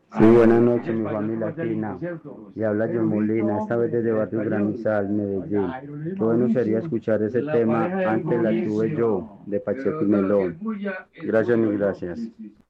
Sí, buenas noches, mi familia latina. Y habla John Molina, esta vez desde Barrio Granizal, Medellín. Qué bueno sería escuchar ese tema antes la tuve yo, de Pacheco y Melón. Gracias, mil gracias.